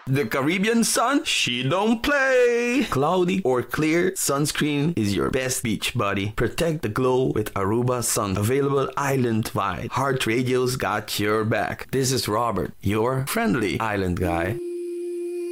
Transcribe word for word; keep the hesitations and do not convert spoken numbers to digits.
The Caribbean sun, she don't play. Cloudy or clear, sunscreen is your best beach buddy. Protect the glow with Aruba Sun. Available island-wide. Heart Radio's got your back. This is Robert, your friendly island guy.